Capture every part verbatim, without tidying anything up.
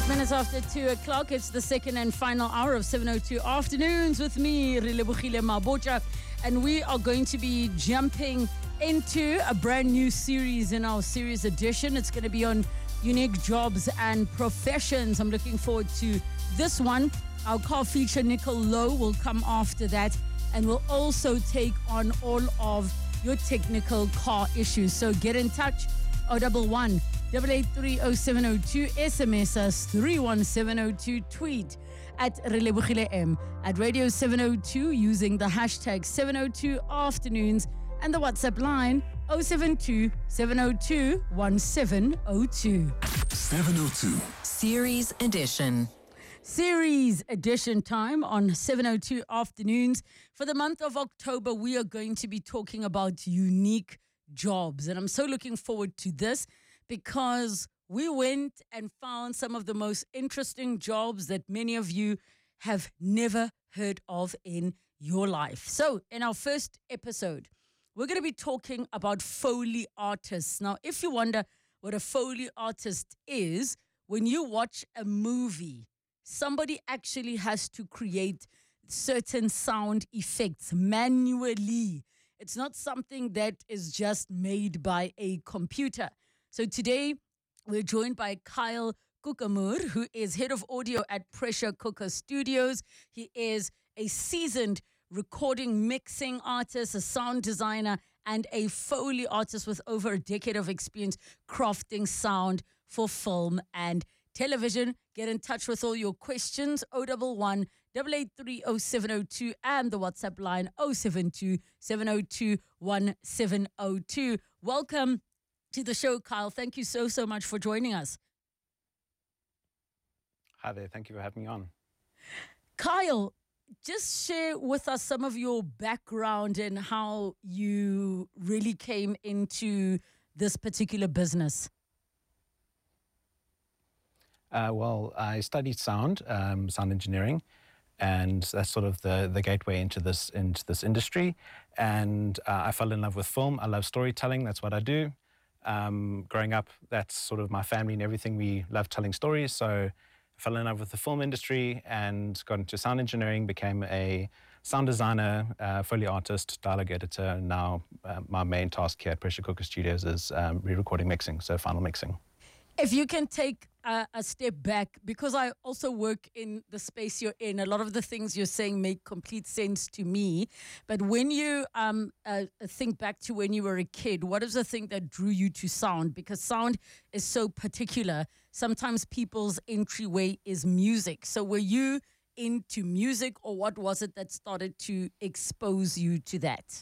minutes after two o'clock, it's the second and final hour of seven oh two Afternoons with me, Relebogile Mabocha, and we are going to be jumping into a brand new series in our series edition. It's going to be on unique jobs and professions. I'm looking forward to this one. Our car feature, Nicole Lowe, will come after that, and we'll also take on all of your technical car issues. So get in touch. oh one one, eight eight three oh seven oh two, S M S us three one seven oh two, tweet at Relebogile M, at Radio seven oh two using the hashtag seven oh two Afternoons, and the WhatsApp line oh seven two, seven oh two, one seven oh two. seven oh two. Series Edition. Series edition time on seven oh two Afternoons. For the month of October, we are going to be talking about unique jobs. And I'm so looking forward to this because we went and found some of the most interesting jobs that many of you have never heard of in your life. So in our first episode, we're going to be talking about Foley artists. Now, if you wonder what a Foley artist is, when you watch a movie, somebody actually has to create certain sound effects manually. It's not something that is just made by a computer. So today, we're joined by Kyle Kukamur, who is head of audio at Pressure Cooker Studios. He is a seasoned recording mixing artist, a sound designer, and a Foley artist with over a decade of experience crafting sound for film and television. Get in touch with all your questions. oh one one, eight eight three oh seven oh two and the WhatsApp line oh seven two, seven oh two, one seven oh two. Welcome to the show, Kyle. Thank you so, so much for joining us. Hi there. Thank you for having me on. Kyle, just share with us some of your background and how you really came into this particular business. Uh, well, I studied sound, um, sound engineering, and that's sort of the, the gateway into this into this industry. And uh, I fell in love with film. I love storytelling. That's what I do. Um, growing up, that's sort of my family and everything. We love telling stories. So I fell in love with the film industry and got into sound engineering, became a sound designer, uh, Foley artist, dialogue editor. And now uh, my main task here at Pressure Cooker Studios is um, re-recording mixing, so final mixing. If you can take a, a step back, because I also work in the space you're in, a lot of the things you're saying make complete sense to me. But when you um, uh, think back to when you were a kid, what is the thing that drew you to sound? Because sound is so particular. Sometimes people's entryway is music. So were you into music, or what was it that started to expose you to that?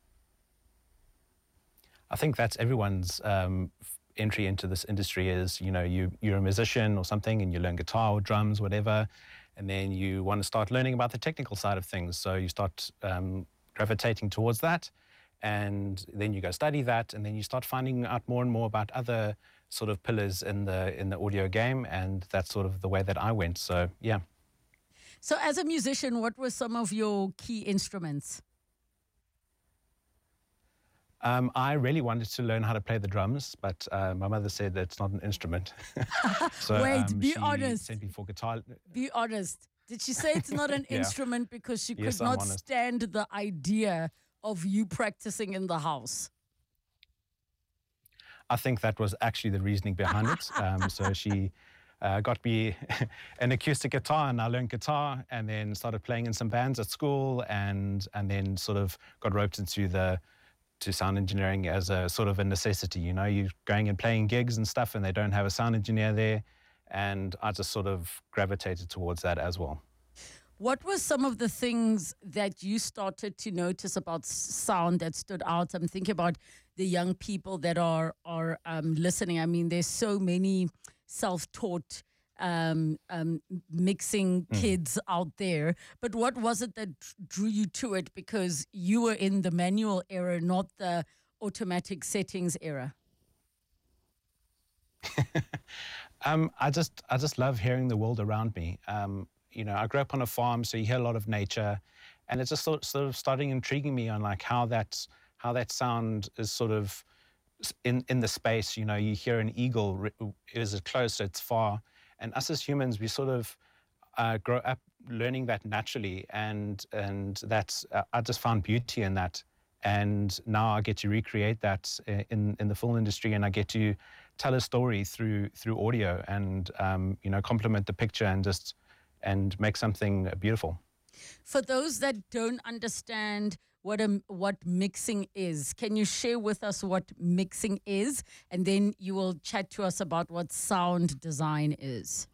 I think that's everyone's um, entry into this industry is, you know, you, you're a musician or something and you learn guitar or drums, whatever, and then you want to start learning about the technical side of things. So you start um, gravitating towards that, and then you go study that, and then you start finding out more and more about other sort of pillars in the in the audio game, and that's sort of the way that I went. So, yeah. So as a musician, what were some of your key instruments? Um, I really wanted to learn how to play the drums, but uh, my mother said that it's not an instrument. so, Wait, um, be she honest. Sent me for guitar. Be honest. Did she say it's not an Yeah. instrument because she could Yes, I'm not honest. stand the idea of you practicing in the house? I think that was actually the reasoning behind it. Um, so she uh, got me an acoustic guitar, and I learned guitar, and then started playing in some bands at school, and and then sort of got roped into the to sound engineering as a sort of a necessity. You know, you're going and playing gigs and stuff, and they don't have a sound engineer there, and I just sort of gravitated towards that as well. What were some of the things that you started to notice about s- sound that stood out? I'm thinking about the young people that are are um, listening. I mean, there's so many self-taught um, um, mixing kids out there. But what was it that d- drew you to it? Because you were in the manual era, not the automatic settings era. Um, I just I just love hearing the world around me. Um, you know, I grew up on a farm, so you hear a lot of nature, and it's just sort, sort of starting intriguing me on like how that how that sound is sort of in in the space. You know, you hear an eagle. Is it close? It's far. And us as humans, we sort of uh, grow up learning that naturally, and and that's uh, I just found beauty in that. And now I get to recreate that in in the film industry, and I get to tell a story through through audio, and um, you know, complement the picture and just and make something beautiful. For those that don't understand what a, what mixing is, can you share with us what mixing is, and then you will chat to us about what sound design is?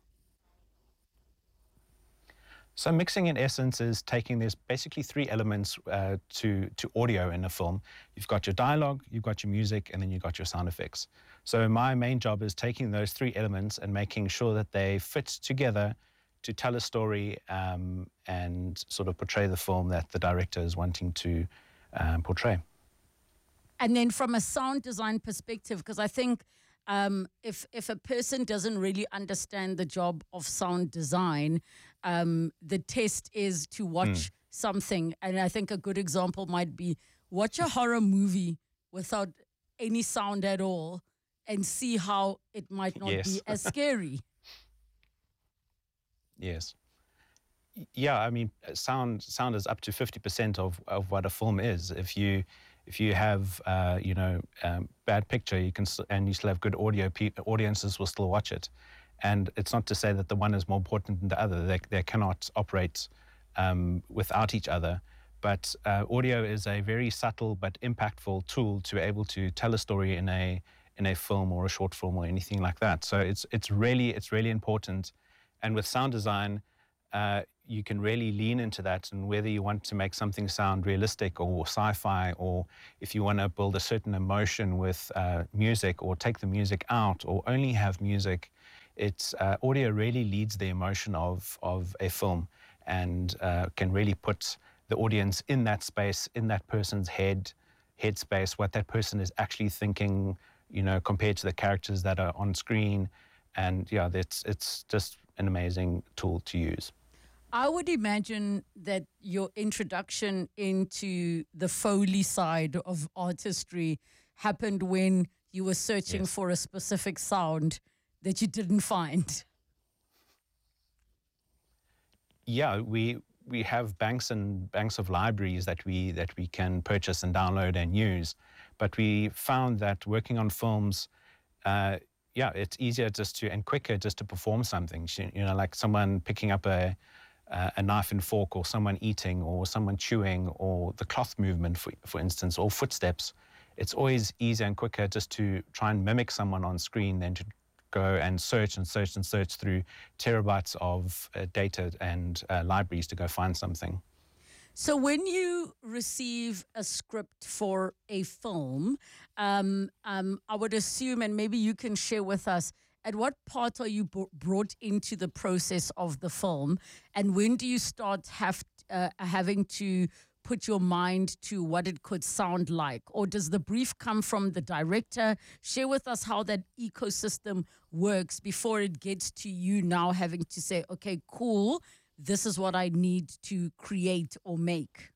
So mixing, in essence, is taking there's basically three elements uh, to to audio in a film. You've got your dialogue, you've got your music, and then you've got your sound effects. So my main job is taking those three elements and making sure that they fit together to tell a story um, and sort of portray the film that the director is wanting to um, portray. And then from a sound design perspective, because I think um, if if a person doesn't really understand the job of sound design, um, the test is to watch mm. something. And I think a good example might be watch a horror movie without any sound at all and see how it might not yes. be as scary. Yes. Yeah, I mean, sound sound is up to fifty percent of, of what a film is. If you if you have uh, you know um, bad picture, you can st- and you still have good audio, pe- audiences will still watch it. And it's not to say that the one is more important than the other. They they cannot operate um, without each other. But uh, audio is a very subtle but impactful tool to be able to tell a story in a in a film or a short film or anything like that. So it's it's really it's really important. And with sound design, uh, you can really lean into that. And whether you want to make something sound realistic or sci-fi, or if you want to build a certain emotion with uh, music, or take the music out, or only have music, it's uh, audio really leads the emotion of of a film, and uh, can really put the audience in that space, in that person's head, headspace, what that person is actually thinking, you know, compared to the characters that are on screen. And yeah, it's it's just an amazing tool to use. I would imagine that your introduction into the Foley side of artistry happened when you were searching yes. for a specific sound that you didn't find. Yeah, we we have banks and banks of libraries that we that we can purchase and download and use, but we found that working on films, uh, yeah, it's easier just to and quicker just to perform something. You know, like someone picking up a uh, a knife and fork, or someone eating, or someone chewing, or the cloth movement, for for instance, or footsteps. It's always easier and quicker just to try and mimic someone on screen than to go and search and search and search through terabytes of uh, data and uh, libraries to go find something. So when you receive a script for a film, um, um, I would assume, and maybe you can share with us, at what part are you b- brought into the process of the film, and when do you start have uh, having to put your mind to what it could sound like? Or does the brief come from the director? Share with us how that ecosystem works before it gets to you now having to say, okay, cool, this is what I need to create or make.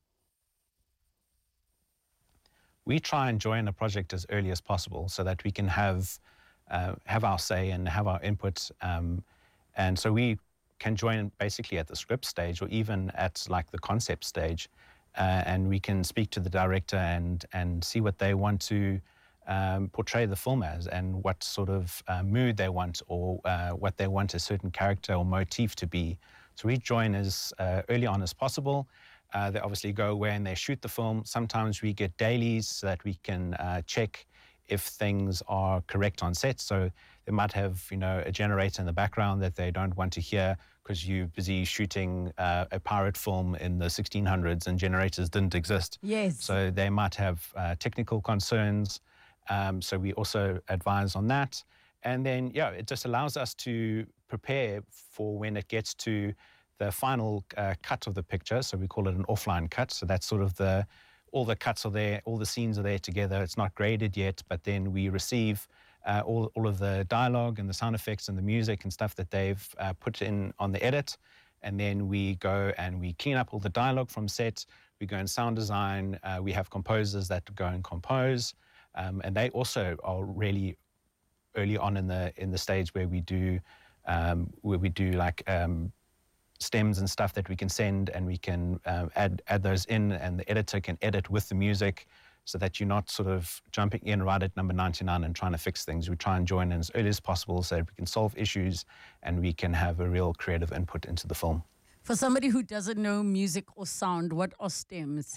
We try and join a project as early as possible so that we can have uh, have our say and have our input. Um, and so we can join basically at the script stage, or even at like the concept stage. Uh, and we can speak to the director and and see what they want to um, portray the film as, and what sort of uh, mood they want, or uh, what they want a certain character or motif to be. So we join as uh, early on as possible. Uh, they obviously go away and they shoot the film. Sometimes we get dailies so that we can uh, check if things are correct on set. So they might have, you know, a generator in the background that they don't want to hear because you're busy shooting uh, a pirate film in the sixteen hundreds and generators didn't exist. Yes. So they might have uh, technical concerns. Um, so we also advise on that. And then, yeah, it just allows us to prepare for when it gets to the final uh, cut of the picture. So we call it an offline cut. So that's sort of the, all the cuts are there, all the scenes are there together. It's not graded yet, but then we receive uh, all, all of the dialogue and the sound effects and the music and stuff that they've uh, put in on the edit. And then we go and we clean up all the dialogue from set. We go in sound design. Uh, we have composers that go and compose. Um, and they also are really early on in the in the stage where we do um, where we do like um, stems and stuff that we can send, and we can uh, add add those in, and the editor can edit with the music, so that you're not sort of jumping in right at number ninety-nine and trying to fix things. We try and join in as early as possible so that we can solve issues and we can have a real creative input into the film. For somebody who doesn't know music or sound, what are stems?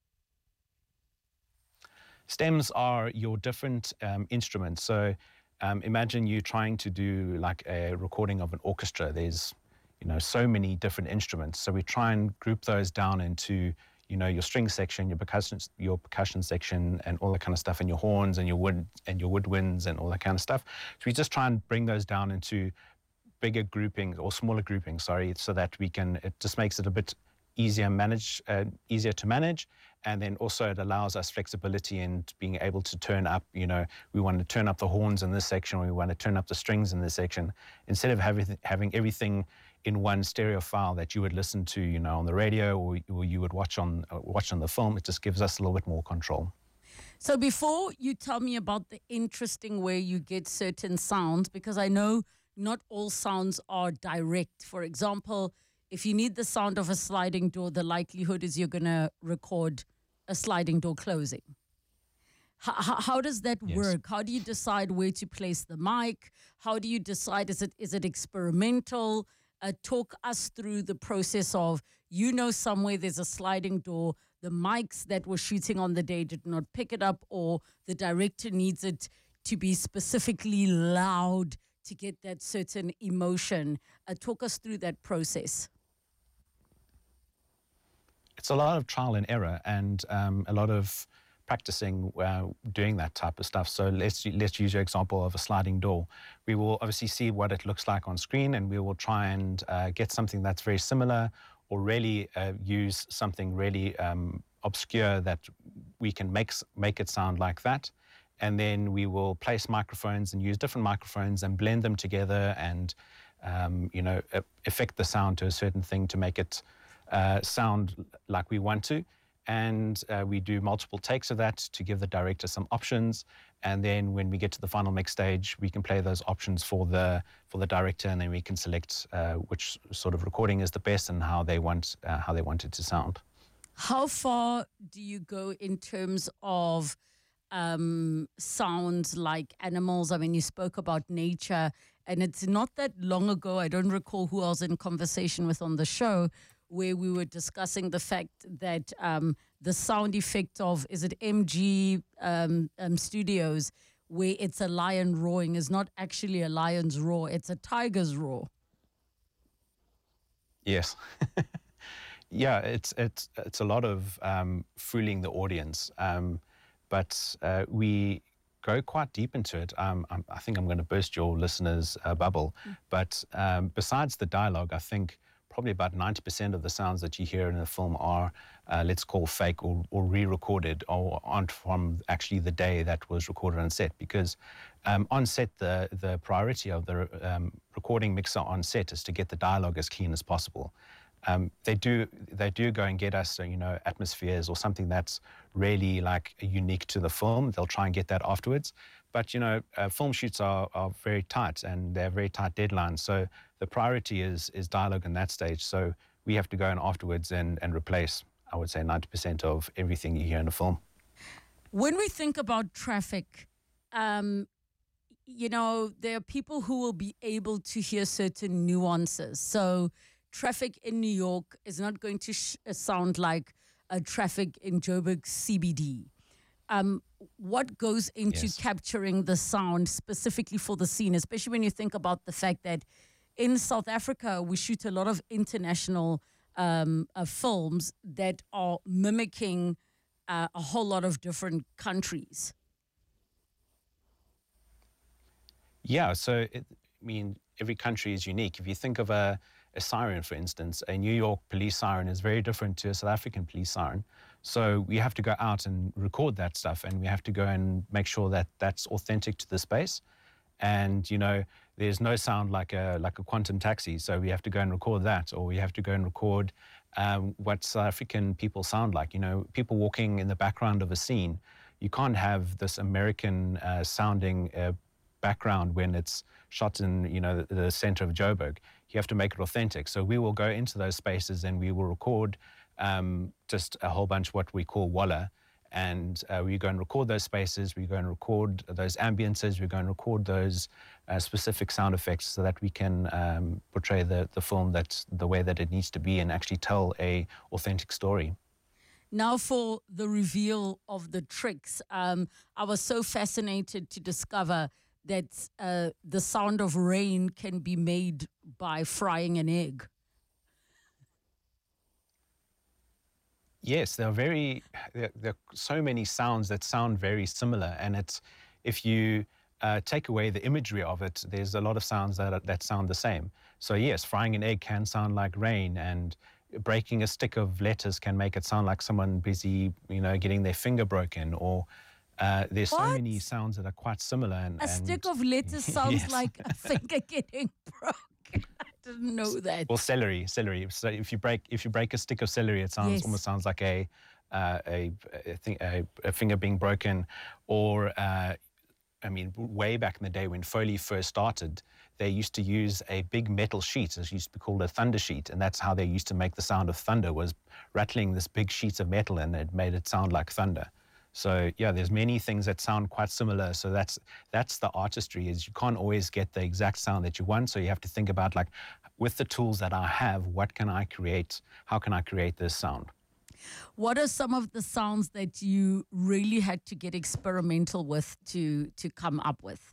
Stems are your different um, instruments. So um, imagine you trying to do like a recording of an orchestra. There's, you know, so many different instruments. So we try and group those down into, you know, your string section, your percussion, your percussion section, and all that kind of stuff, and your horns and your wood and your woodwinds and all that kind of stuff. So we just try and bring those down into bigger groupings or smaller groupings, sorry, so that we can. It just makes it a bit easier manage, uh, easier to manage, and then also it allows us flexibility in being able to turn up. You know, we want to turn up the horns in this section, or we want to turn up the strings in this section, instead of having having everything in one stereo file that you would listen to, you know, on the radio, or, or you would watch on uh, watch on the film. It just gives us a little bit more control. So before you tell me about the interesting way you get certain sounds, because I know not all sounds are direct. For example, if you need the sound of a sliding door, the likelihood is you're going to record a sliding door closing. How, how, how does that Yes. work? How do you decide where to place the mic? How do you decide, is it is it experimental? Uh, talk us through the process of, you know, somewhere there's a sliding door, the mics that were shooting on the day did not pick it up, or the director needs it to be specifically loud to get that certain emotion. Uh, talk us through that process. It's a lot of trial and error, and um, a lot of practicing uh, doing that type of stuff. So let's let's use your example of a sliding door. We will obviously see what it looks like on screen, and we will try and uh, get something that's very similar, or really uh, use something really um, obscure that we can make make it sound like that. And then we will place microphones and use different microphones and blend them together, and um, you know, affect the sound to a certain thing to make it uh, sound like we want to. And uh, we do multiple takes of that to give the director some options. And then when we get to the final mix stage, we can play those options for the for the director, and then we can select uh, which sort of recording is the best and how they want uh, how they want it to sound. How far do you go in terms of um, sounds like animals? I mean, you spoke about nature, and it's not that long ago, I don't recall who I was in conversation with on the show, where we were discussing the fact that um, the sound effect of, is it M G um, um, Studios, where it's a lion roaring, is not actually a lion's roar, it's a tiger's roar. Yes. Yeah, it's it's it's a lot of um, fooling the audience, um, but uh, we go quite deep into it. Um, I'm, I think I'm going to burst your listeners' uh, bubble, mm. but um, besides the dialogue, I think probably about ninety percent of the sounds that you hear in a film are, uh, let's call fake or, or re-recorded, or aren't from actually the day that was recorded on set. Because um, on set, the, the priority of the um, recording mixer on set is to get the dialogue as clean as possible. Um, they do they do go and get us, uh, you know, atmospheres or something that's really like unique to the film. They'll try and get that afterwards. But, you know, uh, film shoots are, are very tight, and they're very tight deadlines. So the priority is is dialogue in that stage. So we have to go in afterwards and, and replace, I would say, ninety percent of everything you hear in a film. When we think about traffic, um, you know, there are people who will be able to hear certain nuances. So traffic in New York is not going to sh- sound like a traffic in Joburg C B D. Um, what goes into Yes. capturing the sound specifically for the scene, especially when you think about the fact that in South Africa, we shoot a lot of international um, uh, films that are mimicking uh, a whole lot of different countries. Yeah, so it, I mean, every country is unique. If you think of a, a siren, for instance, a New York police siren is very different to a South African police siren. So we have to go out and record that stuff, and we have to go and make sure that that's authentic to the space. And, you know, there's no sound like a like a quantum taxi, so we have to go and record that, or we have to go and record um, what South African people sound like. You know, people walking in the background of a scene. You can't have this American uh, sounding uh, background when it's shot in, you know, the, the center of Joburg. You have to make it authentic. So we will go into those spaces and we will record um, just a whole bunch what we call walla. And uh, we go and record those spaces, we go and record those ambiences, we go and record those uh, specific sound effects so that we can um, portray the, the film that's the way that it needs to be and actually tell a authentic story. Now for the reveal of the tricks. Um, I was so fascinated to discover that uh, the sound of rain can be made by frying an egg. Yes, there are very there, there are so many sounds that sound very similar, and it's if you uh, take away the imagery of it, there's a lot of sounds that are, that sound the same. So yes, frying an egg can sound like rain, and breaking a stick of lettuce can make it sound like someone busy, you know, getting their finger broken. Or uh, there's What? so many sounds that are quite similar. And, A and stick of lettuce sounds Yes. like a finger getting broken. I didn't know that. Well, celery, celery. So if you break if you break a stick of celery, it sounds Yes. almost sounds like a uh, a, a, thing, a a finger being broken. Or uh, I mean, way back in the day when Foley first started, they used to use a big metal sheet, as used to be called a thunder sheet, and that's how they used to make the sound of thunder, was rattling this big sheet of metal, and it made it sound like thunder. So yeah, there's many things that sound quite similar. So that's that's the artistry, is you can't always get the exact sound that you want. So you have to think about, like, with the tools that I have, what can I create? How can I create this sound? What are some of the sounds that you really had to get experimental with to to come up with?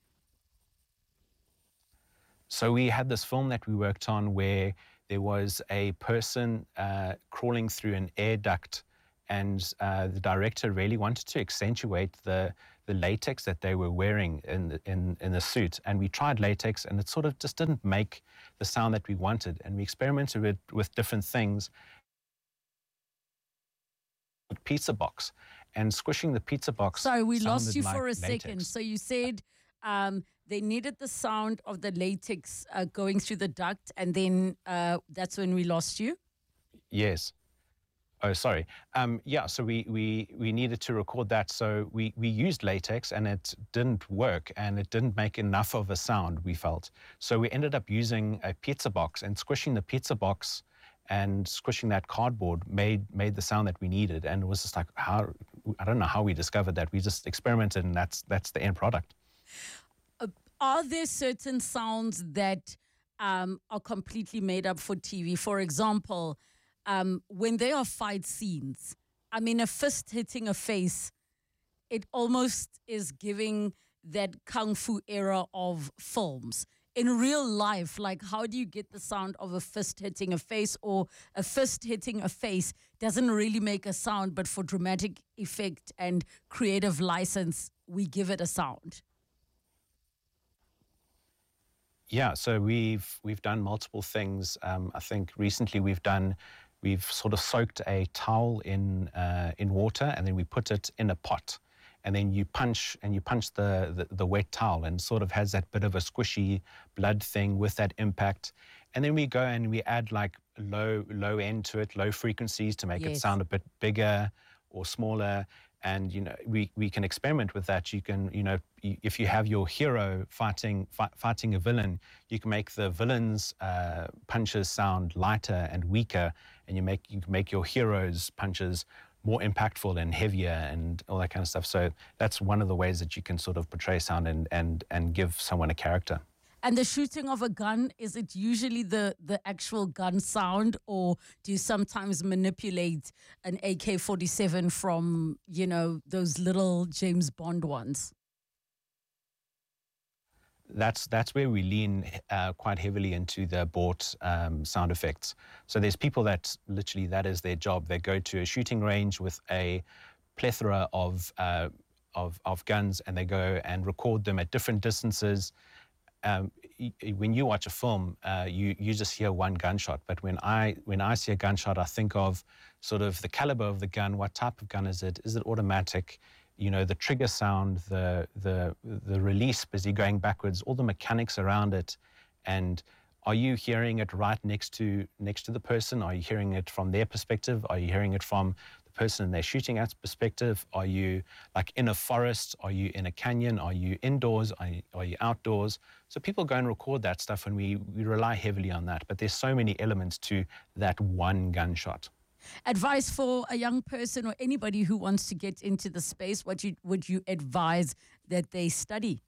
So we had this film that we worked on where there was a person uh, crawling through an air duct, and uh, the director really wanted to accentuate the the latex that they were wearing in the, in in the suit. And we tried latex, and it sort of just didn't make the sound that we wanted. And we experimented with with different things. Pizza box, and squishing the pizza box. Sorry, we lost sounded you like for a latex. second. So you said um, they needed the sound of the latex uh, going through the duct, and then uh, that's when we lost you? Yes. Oh, sorry. Um, yeah, so we, we, we needed to record that. So we, we used latex, and it didn't work, and it didn't make enough of a sound, we felt. So we ended up using a pizza box, and squishing the pizza box and squishing that cardboard made made the sound that we needed. And it was just like, how, I don't know how we discovered that. We just experimented, and that's that's the end product. Uh, are there certain sounds that um, are completely made up for T V? For example, um, when there are fight scenes, I mean, a fist hitting a face, it almost is giving that kung fu era of films. In real life, like, how do you get the sound of a fist hitting a face, or a fist hitting a face doesn't really make a sound, but for dramatic effect and creative license, we give it a sound? Yeah, so we've we've done multiple things. Um, I think recently we've done, we've sort of soaked a towel in uh, in water, and then we put it in a pot. And then you punch and you punch the, the, the wet towel, and sort of has that bit of a squishy blood thing with that impact. And then we go and we add like low low end to it, low frequencies to make Yes. it sound a bit bigger or smaller. And, you know, we, we can experiment with that. You can, you know, y- if you have your hero fighting fi- fighting a villain, you can make the villain's uh, punches sound lighter and weaker, and you make you can make your hero's punches more impactful and heavier and all that kind of stuff. So that's one of the ways that you can sort of portray sound and and and give someone a character. And the shooting of a gun, is it usually the, the actual gun sound, or do you sometimes manipulate an A K forty-seven from, you know, those little James Bond ones? That's that's where we lean uh, quite heavily into the bought um, sound effects. So there's people that literally that is their job. They go to a shooting range with a plethora of uh, of of guns, and they go and record them at different distances. Um, y- y- when you watch a film, uh, you you just hear one gunshot. But when I when I see a gunshot, I think of sort of the caliber of the gun. What type of gun is it? Is it automatic? You know, the trigger sound, the the the release as you're going backwards, all the mechanics around it. And are you hearing it right next to next to the person? Are you hearing it from their perspective? Are you hearing it from the person they're shooting at's perspective? Are you like in a forest? Are you in a canyon? Are you indoors? Are you, are you outdoors? So people go and record that stuff, and we, we rely heavily on that. But there's so many elements to that one gunshot. Advice for a young person or anybody who wants to get into the space, what you, would you advise that they study?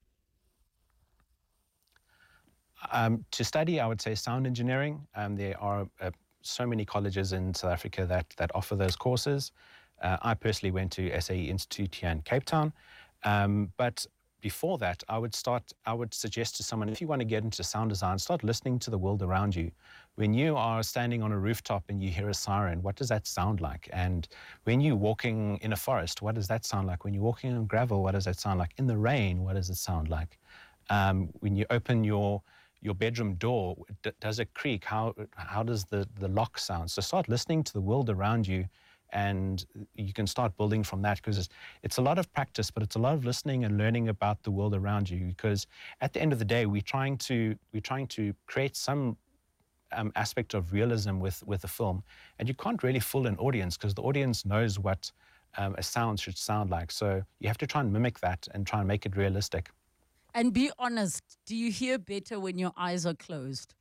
Um, to study, I would say sound engineering. Um, there are uh, so many colleges in South Africa that, that offer those courses. Uh, I personally went to S A E Institute here in Cape Town. Um, but before that, I would start, I would suggest to someone, if you want to get into sound design, start listening to the world around you. When you are standing on a rooftop and you hear a siren, what does that sound like? And when you're walking in a forest, what does that sound like? When you're walking on gravel, what does that sound like? In the rain, what does it sound like? Um, when you open your your bedroom door, d- does it creak? How how does the, the lock sound? So start listening to the world around you, and you can start building from that, because it's, it's a lot of practice, but it's a lot of listening and learning about the world around you, because at the end of the day, we're trying to, we're trying to create some um, aspect of realism with, with the film, and you can't really fool an audience, because the audience knows what um, a sound should sound like. So you have to try and mimic that and try and make it realistic. And be honest, do you hear better when your eyes are closed?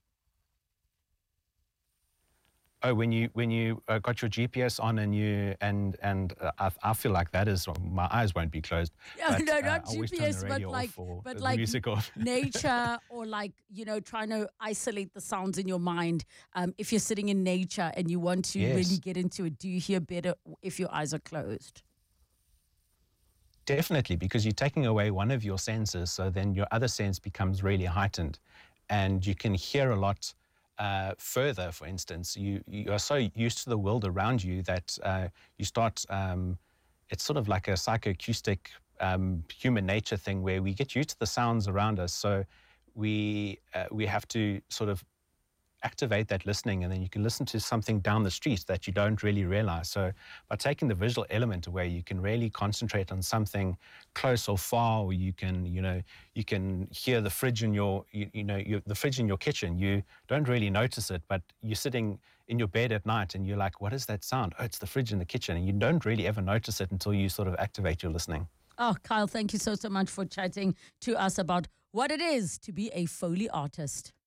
Oh, when you when you uh, got your G P S on and you and and uh, I, I feel like that is, my eyes won't be closed. Yeah, but, no, uh, not I always G P turn S, the but radio like, off or but the like music off. nature, or like, you know, trying to isolate the sounds in your mind. Um, if you're sitting in nature and you want to Yes. really get into it, do you hear better if your eyes are closed? Definitely, because you're taking away one of your senses, so then your other sense becomes really heightened, and you can hear a lot uh, further. For instance, you you are so used to the world around you that uh, you start. Um, it's sort of like a psychoacoustic um, human nature thing, where we get used to the sounds around us. So we uh, we have to sort of activate that listening, and then you can listen to something down the street that you don't really realize. So by taking the visual element away, you can really concentrate on something close or far, or you can, you know, you can hear the fridge in your, you, you know, your, the fridge in your kitchen. You don't really notice it, but you're sitting in your bed at night and you're like, what is that sound? Oh, it's the fridge in the kitchen. And you don't really ever notice it until you sort of activate your listening. Oh, Kyle, thank you so, so much for chatting to us about what it is to be a Foley artist.